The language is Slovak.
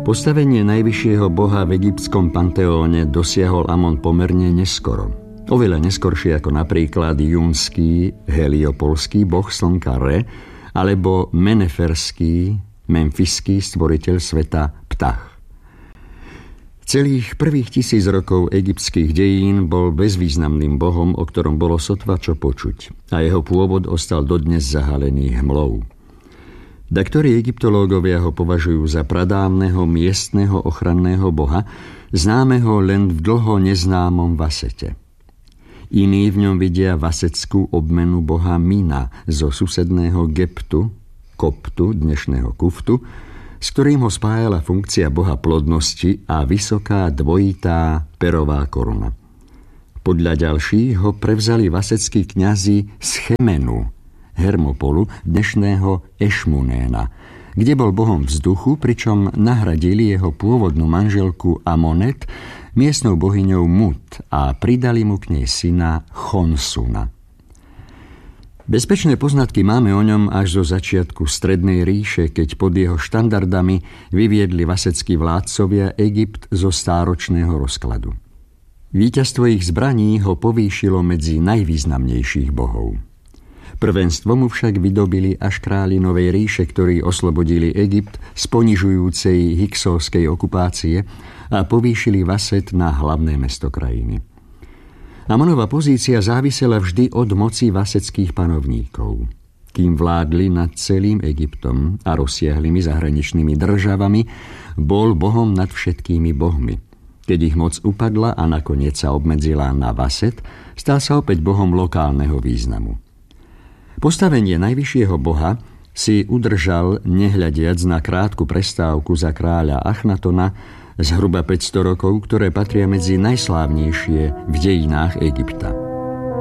Postavenie najvyššieho boha v egyptskom panteóne dosiahol Amon pomerne neskoro. Oveľa neskoršie ako napríklad júnský, heliopolský boh slnka Re alebo meneferský, memfiský stvoriteľ sveta Ptah. Celých prvých 1000 rokov egyptských dejín bol bezvýznamným bohom, o ktorom bolo sotva čo počuť, a jeho pôvod ostal dodnes zahalený hmlou. Daktori egyptológovia ho považujú za pradávneho miestneho ochranného boha, známeho len v dlho neznámom Vasete. Iní v ňom vidia vaseckú obmenu boha Mina zo susedného Geptu, Koptu, dnešného Kuftu, s ktorým ho spájala funkcia boha plodnosti a vysoká dvojitá perová koruna. Podľa ďalších ho prevzali vaseckí kňazi z Chemenu, Hermopolu, dnešného Ešmunéna, kde bol bohom vzduchu, pričom nahradili jeho pôvodnú manželku Amonet miestnou bohyňou Mut a pridali mu k nej syna Chonsuna. Bezpečné poznatky máme o ňom až zo začiatku Strednej ríše, keď pod jeho štandardami vyviedli vaseckí vládcovia Egypt zo stáročného rozkladu. Víťazstvo ich zbraní ho povýšilo medzi najvýznamnejších bohov. Prvenstvo mu však vydobili až králi Novej ríše, ktorí oslobodili Egypt z ponižujúcej hyksovskej okupácie a povýšili Vaset na hlavné mesto krajiny. Amonova pozícia závisela vždy od moci vaseckých panovníkov. Kým vládli nad celým Egyptom a rozsiahlými zahraničnými državami, bol bohom nad všetkými bohmi. Keď ich moc upadla a nakoniec sa obmedzila na Vaset, stal sa opäť bohom lokálneho významu. Postavenie najvyššieho boha si udržal, nehľadiac na krátku prestávku za kráľa Achnatona, zhruba 500 rokov, ktoré patria medzi najslávnejšie v dejinách Egypta.